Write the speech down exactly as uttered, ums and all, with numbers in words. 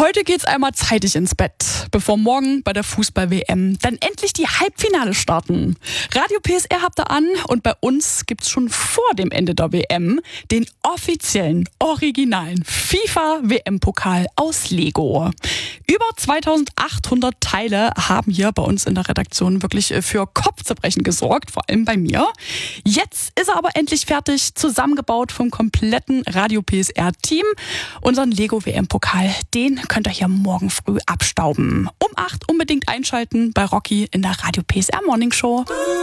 Heute geht's einmal zeitig ins Bett, bevor morgen bei der Fußball-W M dann endlich die Halbfinale starten. Radio P S R habt ihr an und bei uns gibt's schon vor dem Ende der W M den offiziellen, originalen FIFA-W M-Pokal aus Lego. Über zweitausendachthundert Teile haben hier bei uns in der Redaktion wirklich für Kopfzerbrechen gesorgt, vor allem bei mir. Jetzt ist er aber endlich fertig, zusammengebaut vom kompletten Radio P S R-Team. Unseren Lego-W M-Pokal, den könnt ihr hier morgen früh abstauben. Um acht unbedingt einschalten bei Rocky in der Radio P S R Morning Show.